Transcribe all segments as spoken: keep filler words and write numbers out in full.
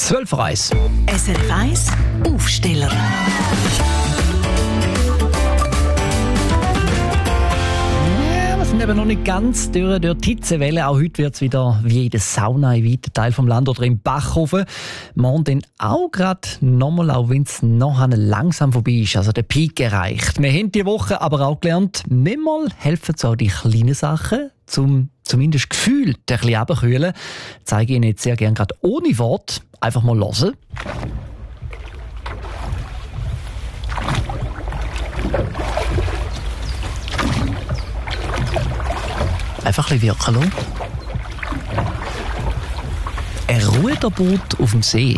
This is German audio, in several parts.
zwölf Uhr eins. S R F eins Aufsteller. Wir sind eben noch nicht ganz durch, durch die Hitzewelle. Auch heute wird es wieder wie jede Sauna in weiten Teil vom Land oder im Bachhofen. Morgen dann auch gerade nochmal, auch wenn es noch langsam vorbei ist, also der Peak erreicht. Wir haben diese Woche aber auch gelernt, manchmal helfen so die kleinen Sachen, zum zumindest gefühlt ein bisschen runterkühlen. Ich zeige Ihnen jetzt sehr gerne gerade ohne Wort. Einfach mal hören. Einfach ein bisschen wirken lassen. Ein Ruderboot auf dem See.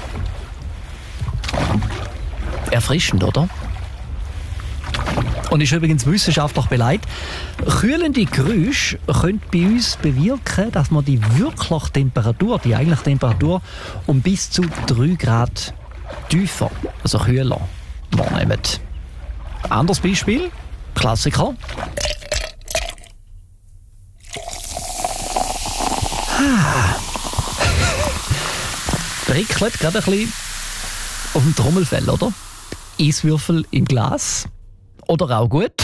Erfrischend, oder? Und ist übrigens wissenschaftlich belegt, kühlende Geräusche können bei uns bewirken, dass man die wirkliche Temperatur, die eigentliche Temperatur, um bis zu drei Grad tiefer, also kühler, wahrnehmen. Anderes Beispiel, Klassiker. Ah. Prickelt gerade ein bisschen auf dem Trommelfell, oder? Eiswürfel im Glas. Oder auch gut.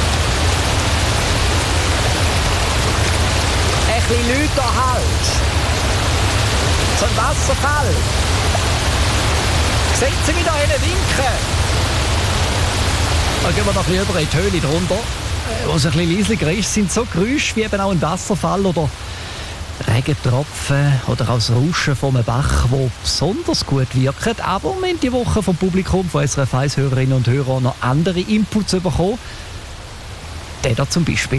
Ein bisschen lauter halt. So ein Wasserfall. Sehen Sie wieder einen winken. Dann gehen wir noch ein bisschen über in die Höhle drunter. Wo es ein bisschen leislicher ist, sind so Geräusche wie eben auch ein Wasserfall oder Regentropfen oder auch das Rauschen von einem Bach, die besonders gut wirken. Aber wir haben die Woche vom Publikum, von S R F eins Hörerinnen und Hörern, noch andere Inputs bekommen. Der da zum Beispiel.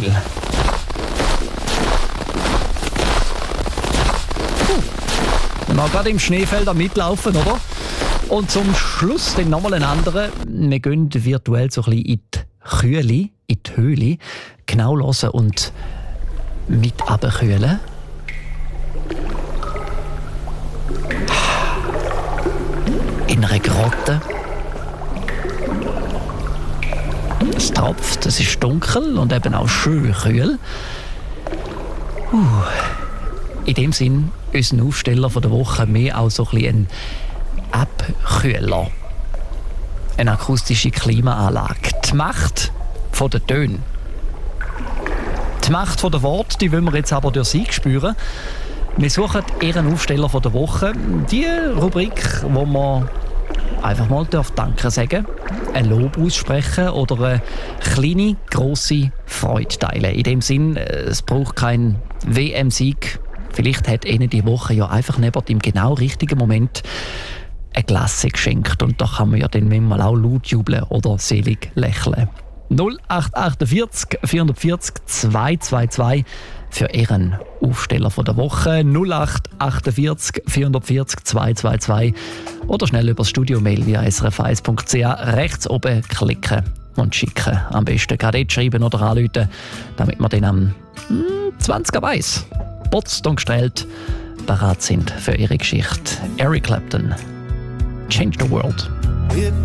Puh. Mal gerade im Schneefeld mitlaufen, oder? Und zum Schluss dann nochmal einen anderen. Wir gehen virtuell so ein bisschen in die Kühle, in die Höhle, genau hören und mit runterkühlen. In einer Grotte. Es tropft, es ist dunkel und eben auch schön kühl. Uh. In dem Sinn, unser Aufsteller von der Woche mehr auch so ein bisschen ein Abkühler. Eine akustische Klimaanlage. Die Macht von den Tönen. Die Macht von den Worten, die wollen wir jetzt aber durch Sie spüren. Wir suchen Ihren Aufsteller von der Woche. Die Rubrik, wo man einfach mal Danke sagen, ein Lob aussprechen oder eine kleine, grosse Freude teilen. In dem Sinn, es braucht keinen W M-Sieg. Vielleicht hat Ihnen die Woche ja einfach neben dem genau richtigen Moment eine Glasse geschenkt. Und da kann man ja dann manchmal auch laut jubeln oder selig lächeln. null acht acht vier vier vier null zwei zwei zwei für Ihren Aufsteller von der Woche. null acht acht vier vier vier zwei zwei zwei oder schnell über das Studio-Mail via s r f eins punkt c h rechts oben klicken und schicken. Am besten gerade jetzt schreiben oder anrufen, damit wir dann am zwanzig ab eins putzt und gestellt bereit sind für Ihre Geschichte. Eric Clapton, Change the World.